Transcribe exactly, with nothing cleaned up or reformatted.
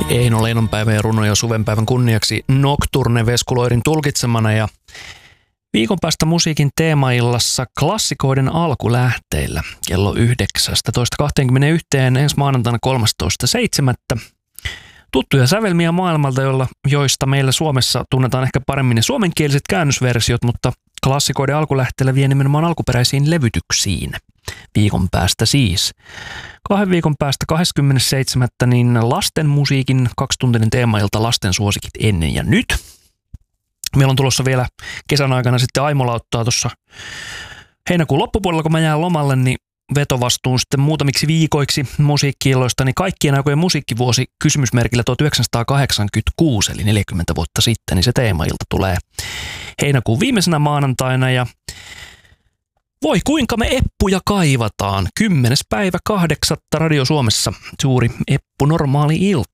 Eino Leinonpäivän ja Runo ja Suvenpäivän kunniaksi Nocturne Veskuloirin tulkitsemana ja viikon päästä musiikin teemaillassa klassikoiden alkulähteillä kello yhdeksästoista kaksikymmentäyksi ensi maanantaina kolmastoista seitsemättä Tuttuja sävelmiä maailmalta, joilla, joista meillä Suomessa tunnetaan ehkä paremmin ne suomenkieliset käännösversiot, mutta klassikoiden alkulähteillä vie nimenomaan alkuperäisiin levytyksiin. Viikon päästä siis. Kahden viikon päästä kahdeskymmenesseitsemäs niin lasten musiikin kaksituntinen teemailta lasten suosikit ennen ja nyt. Meillä on tulossa vielä kesän aikana sitten Aimo lauttaa tuossa heinäkuun loppupuolella, kun mä jään lomalle, niin vetovastuun sitten muutamiksi viikoiksi musiikki-illoista, niin kaikkien aikojen musiikkivuosi kysymysmerkillä tuhatyhdeksänsataakahdeksankymmentäkuusi, eli neljäkymmentä vuotta sitten, niin se teemailta tulee heinäkuun viimeisenä maanantaina ja voi kuinka me eppuja kaivataan. Kymmenes päivä kahdeksatta Radio Suomessa. Suuri eppu normaali ilta.